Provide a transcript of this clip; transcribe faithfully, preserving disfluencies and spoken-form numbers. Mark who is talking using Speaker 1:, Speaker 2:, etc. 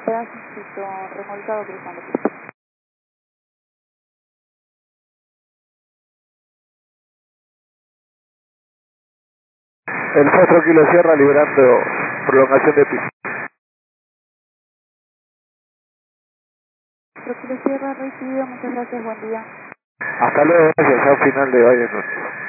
Speaker 1: Pedacito remolcado cruzando pista.
Speaker 2: El cuatro kilo Sierra liberando prolongación de pista.
Speaker 1: cuatro kilo Sierra recibido, muchas gracias, buen día.
Speaker 2: Hasta luego, gracias, al final de hoy.